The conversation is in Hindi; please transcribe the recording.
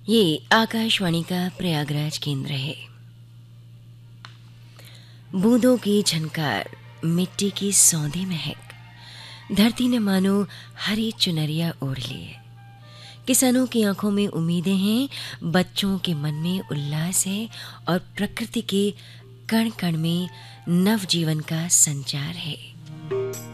ये आकाशवाणी का प्रयागराज केंद्र है। बूंदों की झनकार, मिट्टी की सौंधी महक, धरती ने मानो हरी चुनरिया ओढ़ ली है। किसानों की आंखों में उम्मीदें हैं, बच्चों के मन में उल्लास है और प्रकृति के कण कण में नव जीवन का संचार है।